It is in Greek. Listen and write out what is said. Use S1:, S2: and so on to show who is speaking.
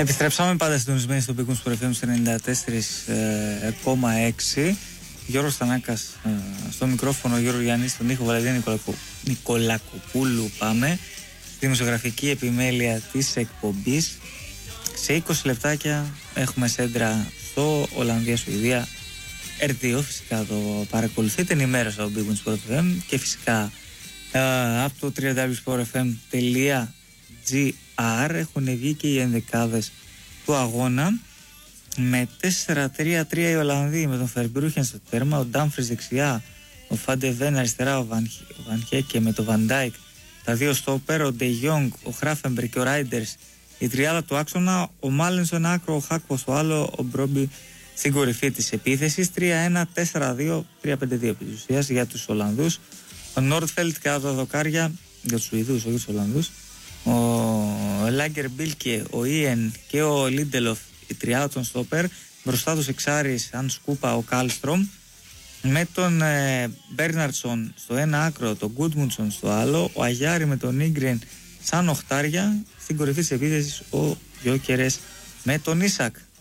S1: Επιστρέψαμε πάντα συντονισμένοι στο Big Wings Sport FM 94,6. Γιώργος Στανάκας στο μικρόφωνο, Γιώργο Γιάννη, στον ήχο Βαλεντίνα Νικολακοπούλου. Πάμε στη δημοσιογραφική επιμέλεια της εκπομπής. Σε 20 λεπτάκια έχουμε σέντρα στο Ολλανδία-Σουηδία. RTO, φυσικά το παρακολουθείτε, ενημέρωση από Big Wings Sport FM και φυσικά από το www.sportfm.gr έχουν βγει και οι ενδεκάδες του αγώνα. Με 4-3-3 οι Ολλανδοί, με τον Φερμπρούχεν στο τέρμα, ο Ντάμφρις δεξιά, ο Φαντεβέν αριστερά, ο Βανχέκε με τον Βαντάικ, τα δύο στόπερ, ο Ντε Γιόγκ, ο Χράφενμπεργκ και ο Ράιντερς, η τριάδα του άξονα, ο Μάλεν στο ένα άκρο, ο Χάκπο στο άλλο, ο Μπρόμπι στην κορυφή της επίθεσης. 3-1, 4-2, 3-5-2 επί της ουσίας για τους Ολλανδούς. Ο Νόρτφελτ κάτω τα δοκάρια για τους Σουηδούς, όχι τους Ολλανδούς. Ο Λάγκερ Μπίλκε, ο Ιεν και ο Λίντελοφ, η τριάδα των στόπερ. Μπροστά τους εξάρις, αν σκούπα, ο Κάλστρομ. Με τον Μπέρναρτσον στο ένα άκρο, τον Γκούντμουντσον στο άλλο, ο Αγιάρη με τον Ίγκρεν σαν οχτάρια. Στην κορυφή της επίθεσης ο Γιόκερες με τον Ίσακ.